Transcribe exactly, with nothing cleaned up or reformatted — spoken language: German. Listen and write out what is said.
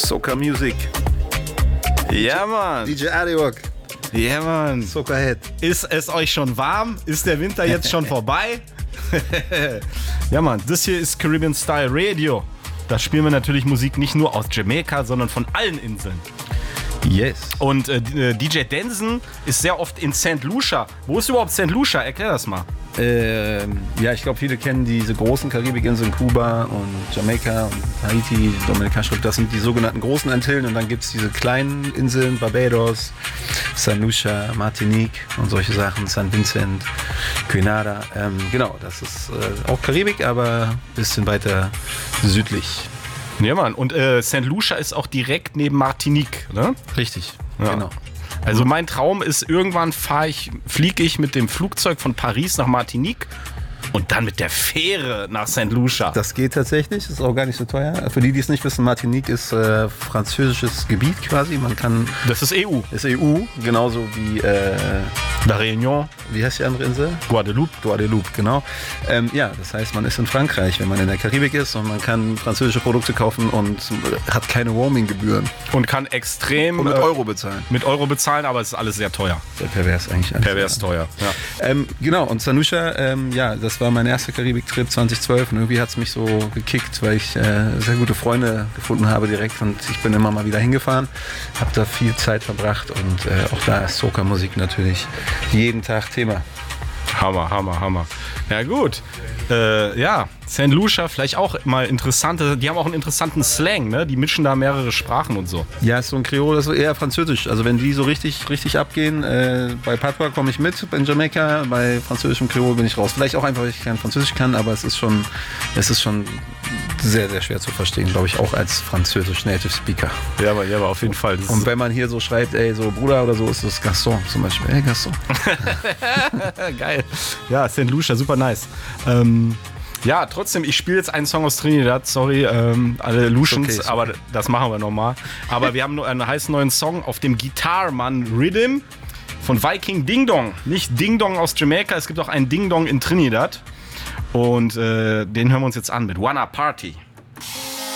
Soca Music. Ja, Mann. D J Adiok. Ja, Mann. Soca Head. Ist es euch schon warm? Ist der Winter jetzt schon vorbei? Ja, Mann, das hier ist Caribbean Style Radio. Da spielen wir natürlich Musik nicht nur aus Jamaika, sondern von allen Inseln. Yes. Und äh, D J Denson ist sehr oft in Saint Lucia. Wo ist überhaupt Saint Lucia? Erklär das mal. Ähm, ja, ich glaube, viele kennen diese großen Karibikinseln, Kuba und Jamaika und Haiti, Dominikanische Republik. Das sind die sogenannten großen Antillen. Und dann gibt es diese kleinen Inseln, Barbados, Saint Lucia, Martinique und solche Sachen, Saint Vincent, Grenada. Ähm, genau, das ist äh, auch Karibik, aber ein bisschen weiter südlich. Ja, Mann. Und äh, Saint Lucia ist auch direkt neben Martinique, ne? Richtig, Ja. genau. Also mein Traum ist, irgendwann fahre ich, fliege ich mit dem Flugzeug von Paris nach Martinique und dann mit der Fähre nach Saint Lucia. Das geht tatsächlich, ist auch gar nicht so teuer. Für die, die es nicht wissen, Martinique ist äh, französisches Gebiet quasi. Man kann, Das ist E U. ist E U, genauso wie, äh, La Réunion, wie heißt die andere Insel? Guadeloupe. Guadeloupe, genau. Ähm, ja, das heißt, man ist in Frankreich, wenn man in der Karibik ist und man kann französische Produkte kaufen und hat keine Roaming-Gebühren. Und kann extrem Und mit äh, Euro bezahlen. mit Euro bezahlen, aber es ist alles sehr teuer. Sehr pervers eigentlich. alles. Pervers teuer. Ja. Ähm, genau, und Saint Lucia, ähm, ja, das war mein erster Karibik-Trip zwanzig zwölf und irgendwie hat es mich so gekickt, weil ich äh, sehr gute Freunde gefunden habe direkt und ich bin immer mal wieder hingefahren, habe da viel Zeit verbracht und äh, auch da ist Soca-Musik natürlich jeden Tag Thema. Hammer, Hammer, Hammer. Ja gut. Äh, ja, Saint Lucia vielleicht auch mal interessante, die haben auch einen interessanten Slang, ne? Die mischen da mehrere Sprachen und so. Ja, ist so ein Kreol, das ist eher französisch. Also wenn die so richtig, richtig abgehen, äh, bei Patois komme ich mit, in Jamaika, bei französischem Kreol bin ich raus. Vielleicht auch einfach, weil ich kein Französisch kann, aber es ist schon, es ist schon sehr, sehr schwer zu verstehen, glaube ich, auch als französisch Native Speaker. Ja, aber, ja, aber auf jeden Fall. Das Und wenn man hier so schreibt, ey, so Bruder oder so, ist das Gaston zum Beispiel. Ey, Gaston. geil. Ja, Saint Lucia, super nice. Ähm, ja, trotzdem, ich spiele jetzt einen Song aus Trinidad, sorry, ähm, alle Lucians, Ist okay, ist aber das machen wir nochmal. Aber wir haben nur einen heißen neuen Song auf dem Guitar-Mann Rhythm von Viking Ding Dong. Nicht Ding Dong aus Jamaika, es gibt auch einen Ding Dong in Trinidad. Und äh, den hören wir uns jetzt an mit Wanna Party.